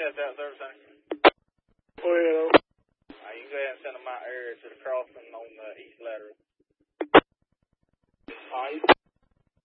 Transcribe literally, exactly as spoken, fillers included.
test out service center. Go ahead, Uh, you can go ahead and send them out here to the crossing on the east lateral.